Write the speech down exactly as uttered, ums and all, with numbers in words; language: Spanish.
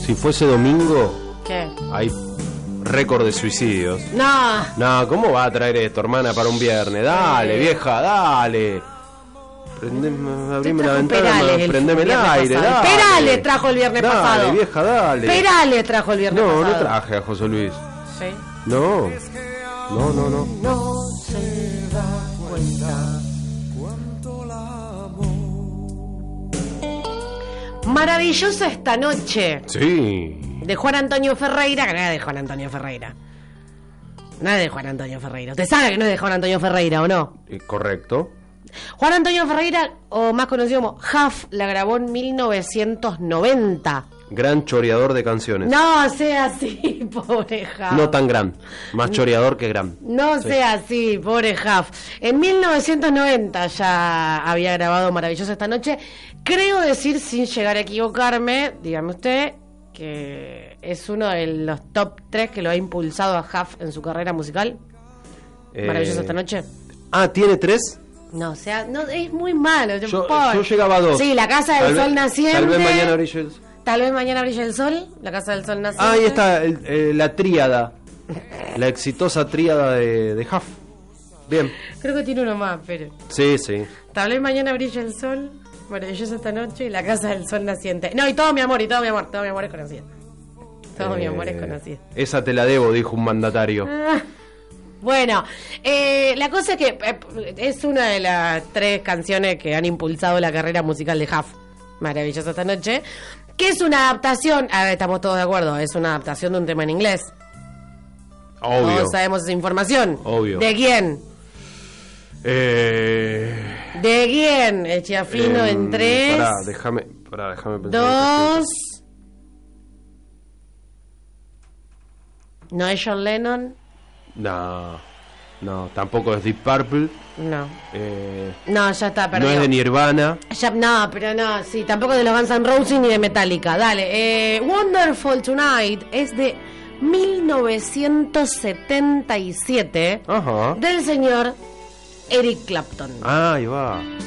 Si fuese domingo, ¿Qué? hay récord de suicidios. No. No, ¿cómo va a traer esto, hermana, para un viernes? Dale, Eh. vieja, dale. Prendeme, abrime la trajo ventana, Perales el prendeme el viernes aire, pasado. dale. Perales trajo el viernes dale, pasado. Dale, vieja, dale. Perales trajo el viernes no, pasado. no traje a José Luis. Sí. No, no, no, no. No se da cuenta. Maravillosa esta noche. Sí. De Juan Antonio Ferreira, que no es de Juan Antonio Ferreira. No es de Juan Antonio Ferreira. ¿Usted sabe que no es de Juan Antonio Ferreira o no? Eh, Correcto. Juan Antonio Ferreira, o más conocido como Huff, la grabó en mil novecientos noventa. Gran choreador de canciones. No sea así, pobre Huff. No tan gran. Más choreador que gran. No Sí. sea así, pobre Huff. En mil novecientos noventa ya había grabado Maravillosa esta noche. Creo decir, sin llegar a equivocarme, dígame usted, que es uno de los top tres que lo ha impulsado a Huff en su carrera musical. Eh, Maravillosa esta noche. Ah, ¿tiene tres? No, o sea, no, es muy malo. Yo, por- yo llegaba a dos. Sí, La Casa Tal del vez- Sol Naciente. Tal vez mañana brille el... Tal vez mañana brille el sol. La Casa del Sol Naciente. Ah, ahí está el- eh, la tríada. La exitosa tríada de, de Huff. Bien. Creo que tiene uno más, pero. Sí, sí. Tal vez mañana brille el sol. Maravillosa esta noche y La Casa del Sol Naciente. No, y todo mi amor, y todo mi amor. Todo mi amor es conocido. Todo mi amor es Eh, conocido. Esa te la debo, dijo un mandatario. Ah, bueno, eh, la cosa es que eh, es una de las tres canciones que han impulsado la carrera musical de Huff. Maravillosa esta noche. Que es una adaptación, ah, estamos todos de acuerdo, es una adaptación de un tema en inglés. Obvio. Todos sabemos esa información. Obvio. ¿De quién? Eh, ¿De quién? Echa fino em, en tres, Pará, déjame, pará, déjame pensar. dos. ¿No es John Lennon? No, no, tampoco es Deep Purple. No. Eh, No, ya está, no perdido. es de Nirvana. Ya- no, pero no, sí, tampoco de los Guns N' Roses ni de Metallica. Dale, eh, Wonderful Tonight es de mil novecientos setenta y siete Ajá. del señor Eric Clapton. Ah, ahí va.